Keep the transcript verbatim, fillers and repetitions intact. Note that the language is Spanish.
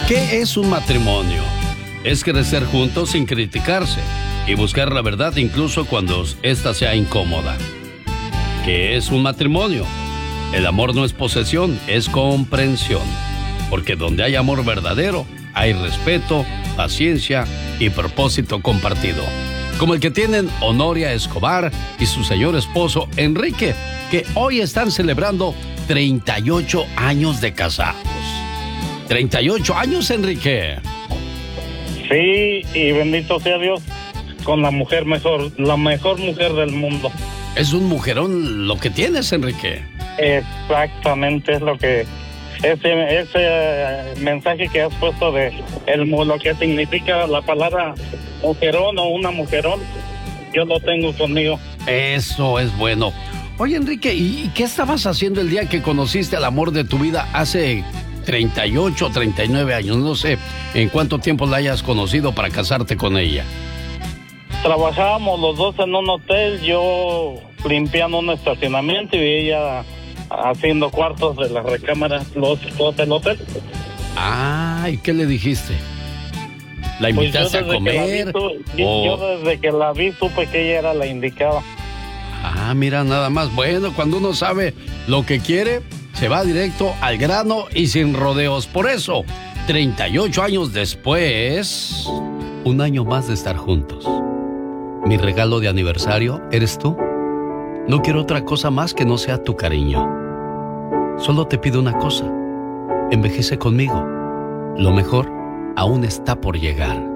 ¿Qué es un matrimonio? Es crecer juntos sin criticarse y buscar la verdad incluso cuando ésta sea incómoda. ¿Qué es un matrimonio? El amor no es posesión, es comprensión. Porque donde hay amor verdadero, hay respeto, paciencia y propósito compartido. Como el que tienen Honoria Escobar y su señor esposo Enrique, que hoy están celebrando treinta y ocho años de casados. treinta y ocho años, Enrique. Sí, y bendito sea Dios, con la mujer mejor, la mejor mujer del mundo. Es un mujerón lo que tienes, Enrique. Exactamente, es lo que... Ese, ese mensaje que has puesto de el, lo que significa la palabra mujerón o una mujerón, yo lo tengo conmigo. Eso es bueno. Oye, Enrique, ¿y qué estabas haciendo el día que conociste al amor de tu vida hace treinta y ocho, treinta y nueve años? No sé en cuánto tiempo la hayas conocido para casarte con ella. Trabajábamos los dos en un hotel, yo limpiando un estacionamiento y ella haciendo cuartos de las recámaras, los, los del hotel. Ah, ¿y qué le dijiste? ¿La invitaste pues a comer? Vi, o... Yo desde que la vi supe que ella era la indicada. Ah, mira, nada más. Bueno, cuando uno sabe lo que quiere, se va directo al grano y sin rodeos. Por eso, treinta y ocho años después, un año más de estar juntos. Mi regalo de aniversario eres tú. No quiero otra cosa más que no sea tu cariño. Solo te pido una cosa. Envejece conmigo. Lo mejor aún está por llegar.